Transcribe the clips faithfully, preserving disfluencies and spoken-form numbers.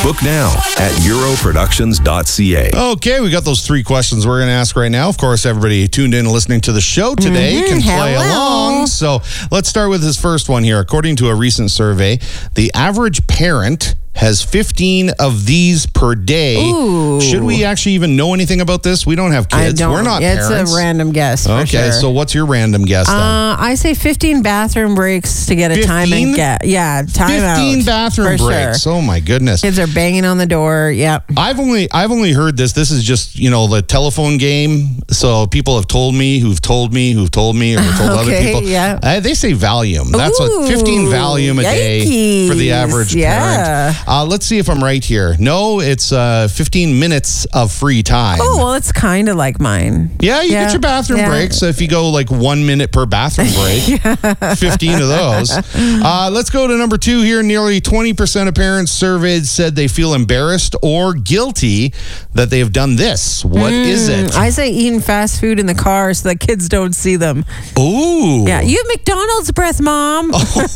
Book now at europroductions dot c a. Okay, we got those three questions we're going to ask right now. Of course, everybody tuned in and listening to the show today Mm-hmm. can play Hello. along. So let's start with this first one here. According to a recent survey, the average parent has fifteen of these per day. Ooh. Should we actually even know anything about this? We don't have I kids. don't. We're not It's parents. a random guess. For Okay, sure. so what's your random guess then? Uh, I say fifteen bathroom breaks to get a time fifteen? and get yeah time out. fifteen bathroom for breaks. Sure. Oh my goodness. Kids are banging on the door. Yep. I've only I've only heard this. This is just, you know, the telephone game. So people have told me, who've told me, who've told me, or have told other Okay, people. yeah. Uh, they say Valium. That's Ooh, what fifteen Valium a day for the yikes, average yeah. parent. Uh, let's see if I'm right here. No, it's uh, fifteen minutes of free time. Oh well, it's kind of like mine. Yeah, you Yeah, get your bathroom yeah. breaks. So if you go like one minute per bathroom break, fifteen of those. Uh, let's go to number two here. Nearly twenty percent of parents surveyed said they feel embarrassed or guilty that they have done this. What is it? I say eating fast food in the car so that kids don't see them. Ooh. Yeah, you have McDonald's breath, Mom.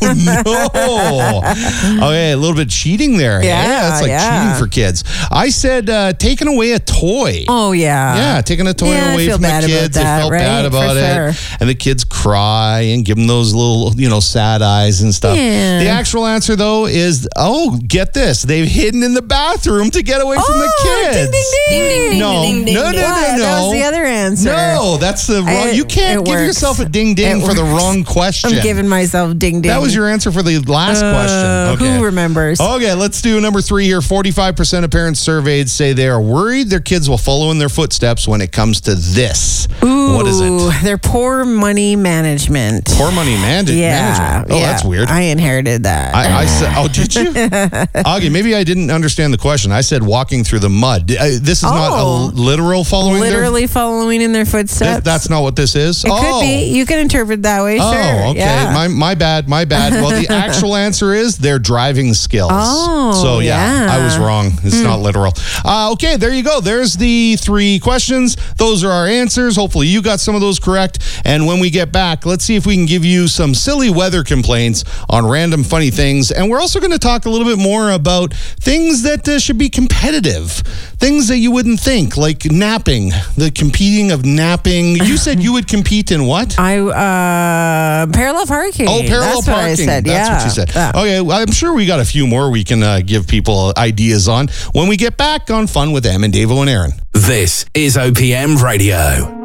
Oh, no. Okay, a little bit cheating there. Yeah, That's like yeah. cheating for kids. I said uh, taking away a toy. Oh yeah. Yeah, taking a toy Yeah, I away feel from the bad about kids. They that, felt right? bad about For it. sure. And the kids cry and give them those little, you know, sad eyes and stuff. Yeah. The actual answer, though, is, oh, get this. They've hidden in the bathroom to get away from the Oh, kids. ding, ding, ding, ding, ding, No, ding, ding, no, no, ding. no, What? no. That was the other answer. No, that's the wrong. I- you can't it give works. yourself a ding ding It for the works. wrong question. I'm giving myself ding ding. That was your answer for the last Uh, question. Okay. Who remembers? Okay, let's do number three here. forty-five percent of parents surveyed say they are worried their kids will follow in their footsteps when it comes to this. Ooh, What is it? They're poor money management. Poor money man- Yeah. management. Oh, yeah. that's weird. I inherited that. I, I said, oh, did you? Augie, maybe I didn't understand the question. I said walking through the mud. Uh, this is not a Oh. literal following their- Literally following in their footsteps. Th- that's not what this is. It oh. could be. You can interpret that way. Oh, sure. okay. Yeah. My my bad. My bad. Well, the actual answer is their driving skills. Oh, so yeah, yeah. I was wrong. It's not literal. Uh, okay, there you go. There's the three questions. Those are our answers. Hopefully, you got some of those correct. And when we get back, let's see if we can give you some silly weather complaints on random funny things. And we're also going to talk a little bit more about things that uh, should be competitive, things that you wouldn't think, like napping, the competing of napping. You said you would compete in what? I uh parallel parking. Oh, parallel That's what parking. I said. That's yeah. what you said. Yeah. Okay, well, I'm sure we got a few more we can uh, give people ideas on when we get back on Fun with Em and Davo and Aaron. This is O P M Radio.